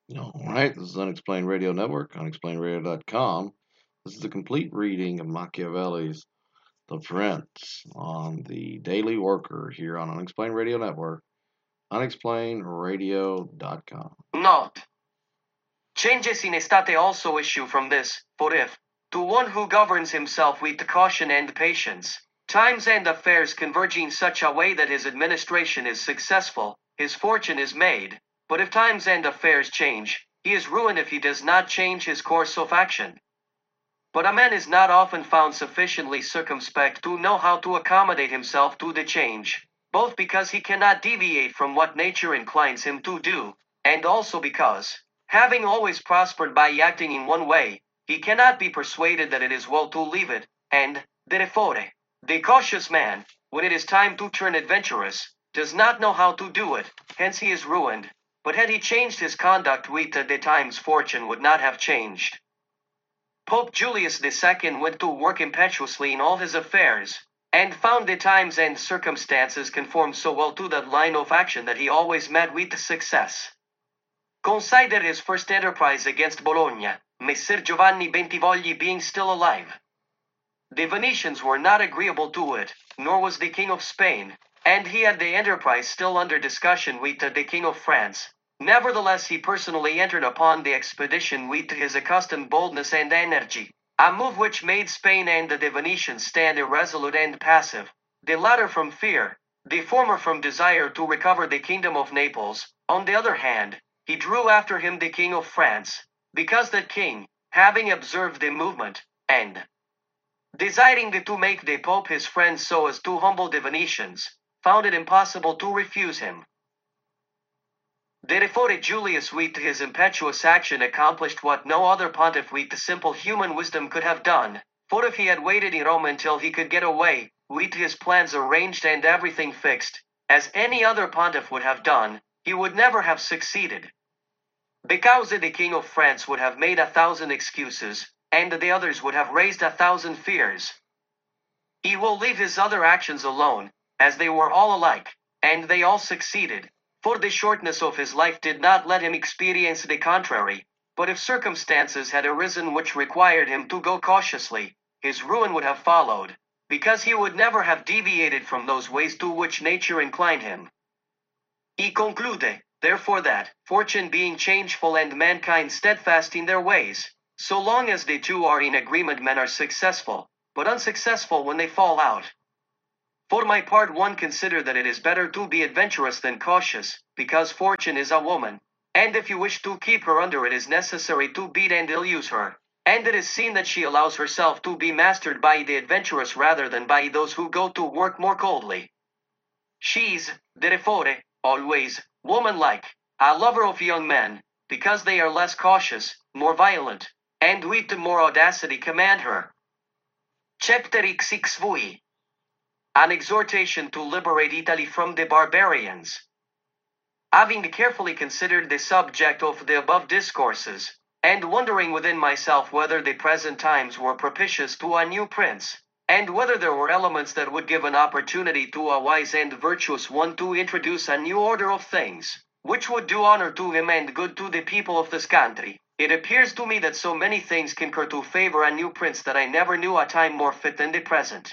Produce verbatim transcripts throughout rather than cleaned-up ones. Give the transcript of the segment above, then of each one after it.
All right, this is Unexplained Radio Network, unexplained radio dot com. This is a complete reading of Machiavelli's The Prince on the Daily Worker here on Unexplained Radio Network, unexplained radio dot com. Note: changes in estate also issue from this, for if, to one who governs himself with caution and patience, times and affairs converge in such a way that his administration is successful, his fortune is made, but if times and affairs change, he is ruined if he does not change his course of action. But a man is not often found sufficiently circumspect to know how to accommodate himself to the change, both because he cannot deviate from what nature inclines him to do, and also because, having always prospered by acting in one way, he cannot be persuaded that it is well to leave it, and, therefore, the cautious man, when it is time to turn adventurous, does not know how to do it, hence he is ruined. But had he changed his conduct with the times, fortune would not have changed. Pope Julius the Second went to work impetuously in all his affairs, and found the times and circumstances conform so well to that line of action that he always met with success. Consider his first enterprise against Bologna, Messer Giovanni Bentivogli being still alive. The Venetians were not agreeable to it, nor was the King of Spain, and he had the enterprise still under discussion with the King of France. Nevertheless, he personally entered upon the expedition with his accustomed boldness and energy, a move which made Spain and the Venetians stand irresolute and passive, the latter from fear, the former from desire to recover the kingdom of Naples. On the other hand, he drew after him the King of France, because that king, having observed the movement, and desiring to make the Pope his friend so as to humble the Venetians, found it impossible to refuse him. Therefore Julius with his impetuous action accomplished what no other pontiff with simple human wisdom could have done, for if he had waited in Rome until he could get away, with his plans arranged and everything fixed, as any other pontiff would have done, he would never have succeeded. Because the King of France would have made a thousand excuses, and the others would have raised a thousand fears. He will leave his other actions alone, as they were all alike, and they all succeeded. For the shortness of his life did not let him experience the contrary, but if circumstances had arisen which required him to go cautiously, his ruin would have followed, because he would never have deviated from those ways to which nature inclined him. He concluded, therefore, that, fortune being changeful and mankind steadfast in their ways, so long as the two are in agreement men are successful, but unsuccessful when they fall out. For my part, one consider that it is better to be adventurous than cautious, because fortune is a woman, and if you wish to keep her under it is necessary to beat and ill-use her, and it is seen that she allows herself to be mastered by the adventurous rather than by those who go to work more coldly. She's, therefore, always, woman-like, a lover of young men, because they are less cautious, more violent, and with more audacity command her. Chapter six Vui. An exhortation to liberate Italy from the barbarians. Having carefully considered the subject of the above discourses, and wondering within myself whether the present times were propitious to a new prince, and whether there were elements that would give an opportunity to a wise and virtuous one to introduce a new order of things, which would do honor to him and good to the people of this country, it appears to me that so many things concur to favor a new prince that I never knew a time more fit than the present.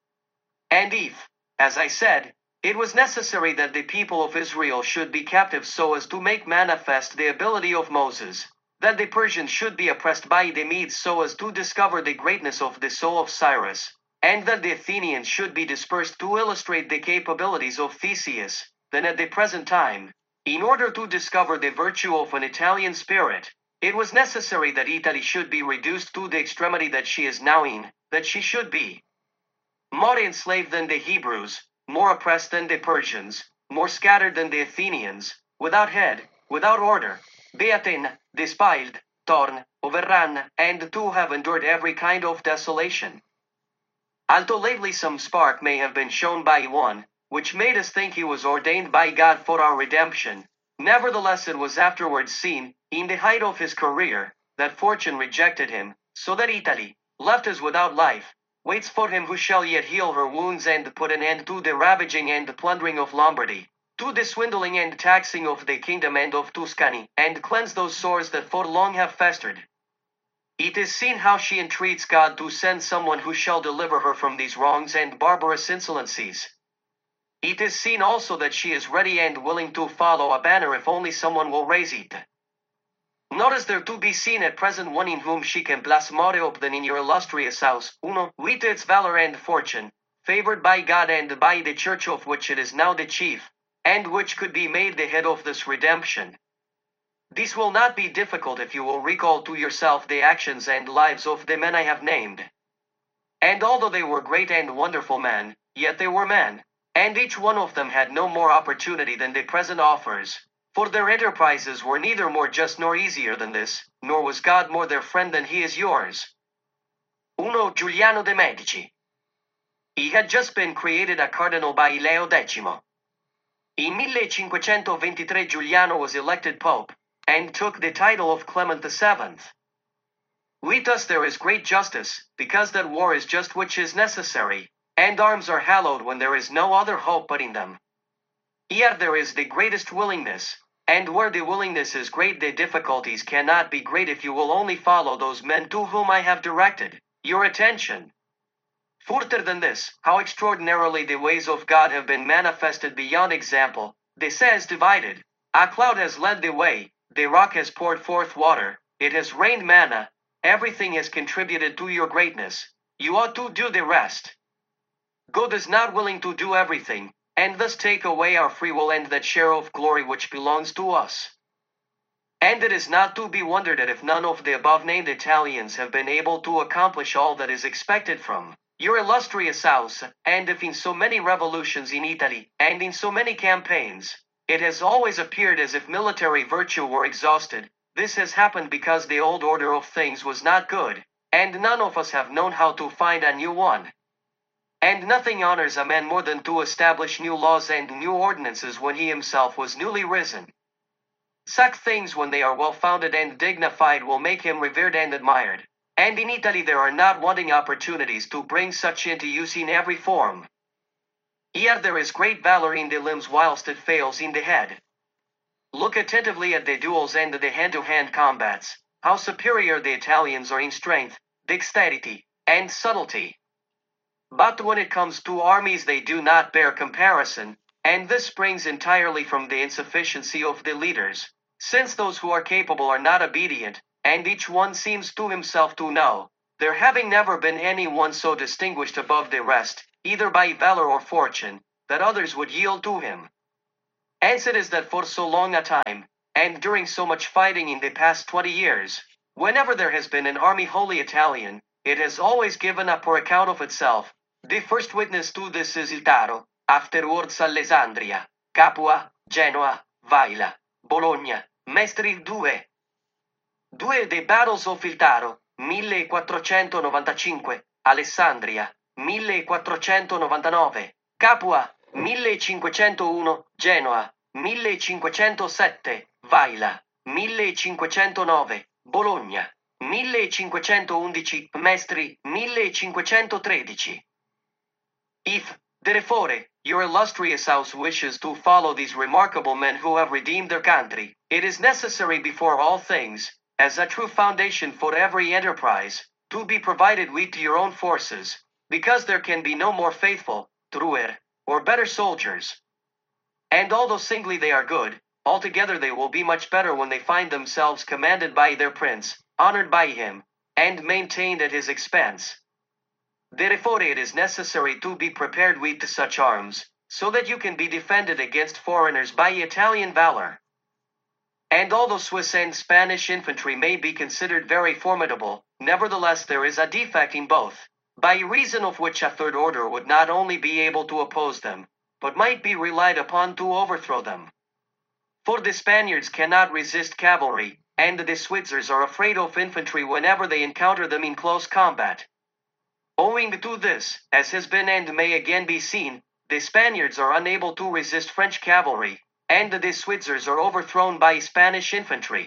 And if, as I said, it was necessary that the people of Israel should be captive so as to make manifest the ability of Moses, that the Persians should be oppressed by the Medes so as to discover the greatness of the soul of Cyrus, and that the Athenians should be dispersed to illustrate the capabilities of Theseus, then at the present time, in order to discover the virtue of an Italian spirit, it was necessary that Italy should be reduced to the extremity that she is now in, that she should be more enslaved than the Hebrews, more oppressed than the Persians, more scattered than the Athenians, without head, without order, beaten, despised, torn, overrun, and to have endured every kind of desolation. Although lately some spark may have been shown by one, which made us think he was ordained by God for our redemption, nevertheless it was afterwards seen, in the height of his career, that fortune rejected him, so that Italy, left as without life, waits for him who shall yet heal her wounds and put an end to the ravaging and plundering of Lombardy. to the swindling and taxing of the kingdom and of Tuscany, and cleanse those sores that for long have festered. It is seen how she entreats God to send someone who shall deliver her from these wrongs and barbarous insolencies. It is seen also that she is ready and willing to follow a banner if only someone will raise it. Nor is there to be seen at present one in whom she can blasmare up than in your illustrious house, uno, with its valor and fortune, favored by God and by the church of which it is now the chief, and which could be made the head of this redemption. This will not be difficult if you will recall to yourself the actions and lives of the men I have named. And although they were great and wonderful men, yet they were men, and each one of them had no more opportunity than the present offers, for their enterprises were neither more just nor easier than this, nor was God more their friend than he is yours. Uno Giuliano de' Medici. He had just been created a cardinal by Leo X. In millecinquecento ventitré Giuliano was elected pope, and took the title of Clement the seventh. With us there is great justice, because that war is just which is necessary, and arms are hallowed when there is no other hope but in them. Yet there is the greatest willingness, and where the willingness is great the difficulties cannot be great if you will only follow those men to whom I have directed your attention. Further than this, how extraordinarily the ways of God have been manifested beyond example. The sea is divided, a cloud has led the way, the rock has poured forth water, it has rained manna, everything has contributed to your greatness. You ought to do the rest. God is not willing to do everything, and thus take away our free will and that share of glory which belongs to us. And it is not to be wondered at if none of the above-named Italians have been able to accomplish all that is expected from your illustrious house, and if in so many revolutions in Italy, and in so many campaigns, it has always appeared as if military virtue were exhausted, this has happened because the old order of things was not good, and none of us have known how to find a new one. And nothing honors a man more than to establish new laws and new ordinances when he himself was newly risen. Such things, when they are well founded and dignified, will make him revered and admired. And in Italy there are not wanting opportunities to bring such into use in every form. Yet there is great valor in the limbs whilst it fails in the head. Look attentively at the duels and the hand-to-hand combats, how superior the Italians are in strength, dexterity, and subtlety. But when it comes to armies they do not bear comparison, and this springs entirely from the insufficiency of the leaders, since those who are capable are not obedient, and each one seems to himself to know, there having never been any one so distinguished above the rest, either by valor or fortune, that others would yield to him. Hence it is that for so long a time, and during so much fighting in the past twenty years, whenever there has been an army wholly Italian, it has always given up or account of itself. The first witness to this is Iltaro, afterwards Alessandria, Capua, Genoa, Vaila, Bologna, Mestri due. Due dei battles of Iltaro, millequattrocentonovantacinque, Alessandria, millequattrocentonovantanove, Capua, millecinquecentouno, Genoa, millecinquecentosette, Vaila, millecinquecentonove, Bologna, millecinquecentoundici, Mestri, millecinquecentotredici. If, therefore, your illustrious house wishes to follow these remarkable men who have redeemed their country, it is necessary before all things, as a true foundation for every enterprise, to be provided with your own forces, because there can be no more faithful, truer, or better soldiers. And although singly they are good, altogether they will be much better when they find themselves commanded by their prince, honored by him, and maintained at his expense. Therefore it is necessary to be prepared with such arms, so that you can be defended against foreigners by Italian valor. And although Swiss and Spanish infantry may be considered very formidable, nevertheless there is a defect in both, by reason of which a third order would not only be able to oppose them, but might be relied upon to overthrow them. For the Spaniards cannot resist cavalry, and the Switzers are afraid of infantry whenever they encounter them in close combat. Owing to this, as has been and may again be seen, the Spaniards are unable to resist French cavalry, and the Switzers are overthrown by Spanish infantry.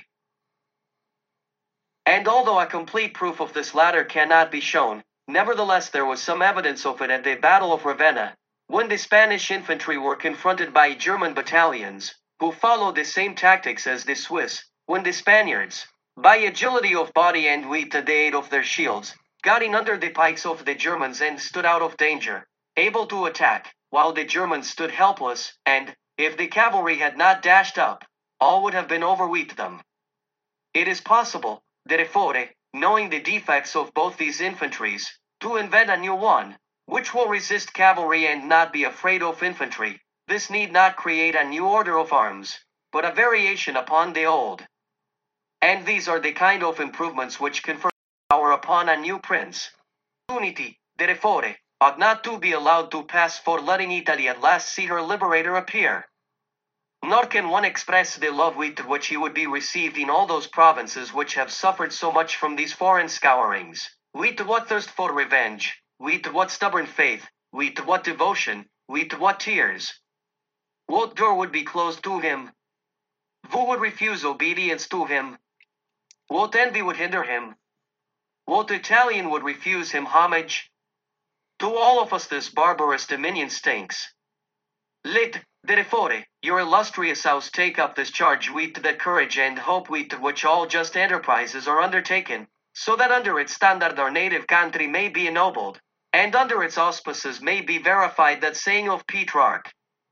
And although a complete proof of this latter cannot be shown, nevertheless there was some evidence of it at the Battle of Ravenna, When the Spanish infantry were confronted by German battalions, who followed the same tactics as the Swiss, when the Spaniards, by agility of body and with the aid of their shields, got in under the pikes of the Germans and stood out of danger, able to attack, while the Germans stood helpless, and, if the cavalry had not dashed up, all would have been over with them. It is possible, therefore, knowing the defects of both these infantries, to invent a new one, which will resist cavalry and not be afraid of infantry. This need not create a new order of arms, but a variation upon the old. And these are the kind of improvements which confer power upon a new prince. Unity, therefore, ought not to be allowed to pass for letting Italy at last see her liberator appear. Nor can one express the love with which he would be received in all those provinces which have suffered so much from these foreign scourings, with what thirst for revenge, with what stubborn faith, with what devotion, with what tears. What door would be closed to him? Who would refuse obedience to him? What envy would hinder him? What Italian would refuse him homage? To all of us this barbarous dominion stinks. Let, therefore, your illustrious house take up this charge with the courage and hope with which all just enterprises are undertaken, so that under its standard our native country may be ennobled, and under its auspices may be verified that saying of Petrarch,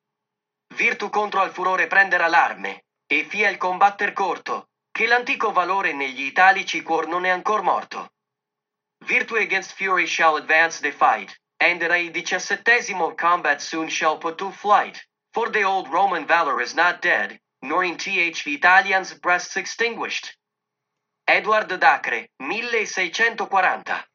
Virtu contro al furore prendere l'arme, e fia il combatter corto, che l'antico valore negli italici cuor non è ancor morto. Virtue against fury shall advance the fight, and a diciassettesimo combat soon shall put to flight, for the old Roman valor is not dead, nor in th Italians breasts extinguished. Edward Dacre, milleseicento quaranta.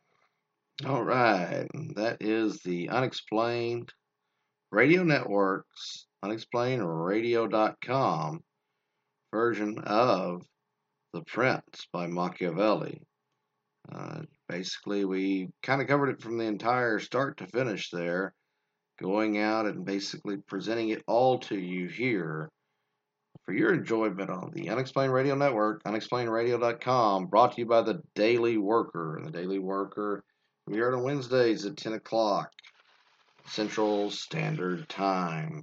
All right, that is the Unexplained Radio Network's unexplained radio dot com version of The Prince by Machiavelli. Uh, basically, we kind of covered it from the entire start to finish there, going out and basically presenting it all to you here for your enjoyment on the Unexplained Radio Network, unexplained radio dot com, brought to you by the Daily Worker. And the Daily Worker, we heard on Wednesdays at ten o'clock Central Standard Time.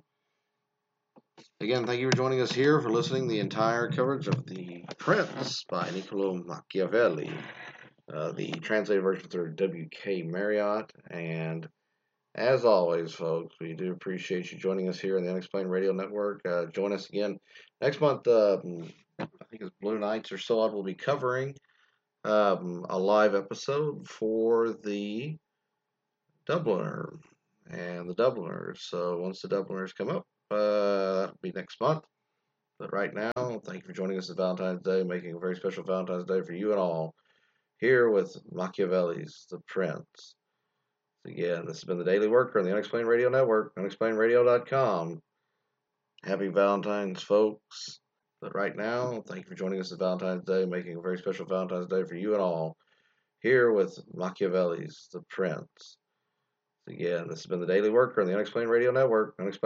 Again, thank you for joining us here for listening to the entire coverage of The Prince by Niccolo Machiavelli. Uh, the translated version through W K Marriott. And as always, folks, we do appreciate you joining us here on the Unexplained Radio Network. Uh, join us again next month. Uh, I think it's Blue Nights or so on. We'll be covering um, a live episode for the Dubliner and the Dubliners. So once the Dubliners come up, uh, that'll be next month. But right now, thank you for joining us on Valentine's Day, making a very special Valentine's Day for you and all, here with Machiavelli's The Prince. Again, this has been the Daily Worker on the Unexplained Radio Network, unexplained radio dot com. Happy Valentine's, folks. But right now, thank you for joining us on Valentine's Day, making a very special Valentine's Day for you and all, here with Machiavelli's The Prince. Again, this has been the Daily Worker on the Unexplained Radio Network, unexplained